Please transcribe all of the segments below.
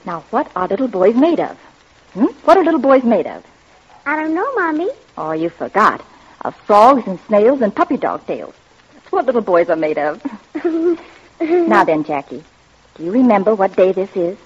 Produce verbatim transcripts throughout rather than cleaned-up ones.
Now, what are little boys made of? Hmm? What are little boys made of? I don't know, Mommy. Oh, you forgot. Of frogs and snails and puppy dog tails. That's what little boys are made of. Now then, Jackie, do you remember what day this is?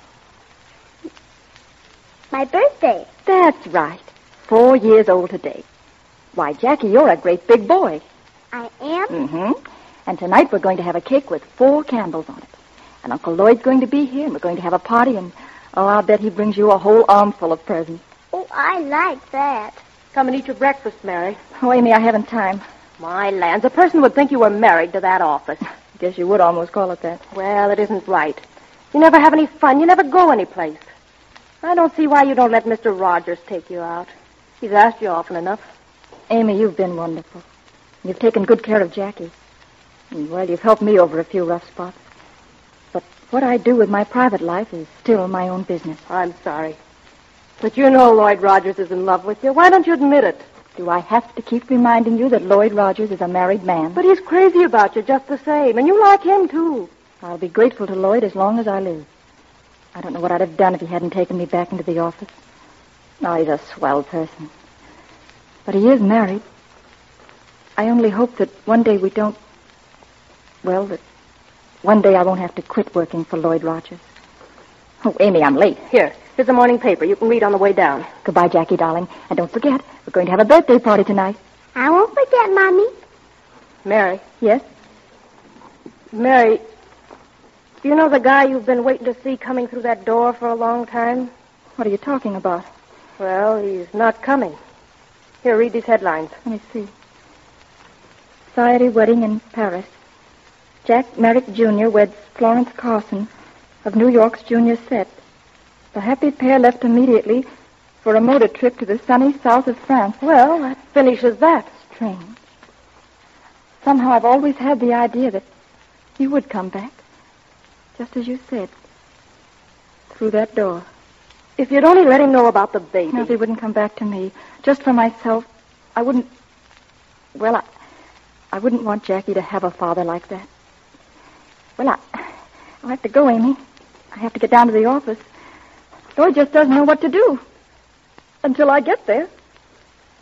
My birthday. That's right. Four years old today. Why, Jackie, you're a great big boy. I am? Mm-hmm. And tonight we're going to have a cake with four candles on it. And Uncle Lloyd's going to be here, and we're going to have a party, and, oh, I'll bet he brings you a whole armful of presents. Oh, I like that. Come and eat your breakfast, Mary. Oh, Amy, I haven't time. My lands, a person would think you were married to that office. Guess you would almost call it that. Well, it isn't right. You never have any fun. You never go anyplace. I don't see why you don't let Mister Rogers take you out. He's asked you often enough. Amy, you've been wonderful. You've taken good care of Jackie. And, well, you've helped me over a few rough spots. But what I do with my private life is still my own business. I'm sorry. But you know Lloyd Rogers is in love with you. Why don't you admit it? Do I have to keep reminding you that Lloyd Rogers is a married man? But he's crazy about you just the same, and you like him, too. I'll be grateful to Lloyd as long as I live. I don't know what I'd have done if he hadn't taken me back into the office. No, he's a swell person. But he is married. I only hope that one day we don't... Well, that one day I won't have to quit working for Lloyd Rogers. Oh, Amy, I'm late. Here, here's the morning paper. You can read on the way down. Goodbye, Jackie, darling. And don't forget, we're going to have a birthday party tonight. I won't forget, Mommy. Mary. Yes? Mary, do you know the guy you've been waiting to see coming through that door for a long time? What are you talking about? Well, he's not coming. Here, read these headlines. Let me see. Society wedding in Paris. Jack Merrick Junior weds Florence Carson of New York's junior set. The happy pair left immediately for a motor trip to the sunny south of France. Well, that finishes that. Strange. Somehow I've always had the idea that he would come back. Just as you said. Through that door. If you'd only let him know about the baby. No, if he wouldn't come back to me. Just for myself. I wouldn't... Well, I... I wouldn't want Jackie to have a father like that. Well, I... I'll have to go, Amy. I have to get down to the office. Lloyd just doesn't know what to do. Until I get there.